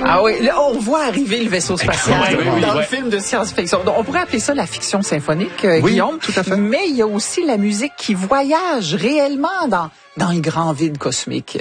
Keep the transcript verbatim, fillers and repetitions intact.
Ah oui, là, on voit arriver le vaisseau spatial Oui, oui, dans oui. le film de science-fiction. Donc, on pourrait appeler ça la fiction symphonique, euh, Oui, Guillaume. tout à fait. Mais il y a aussi la musique qui voyage réellement dans, dans le grand vide cosmique.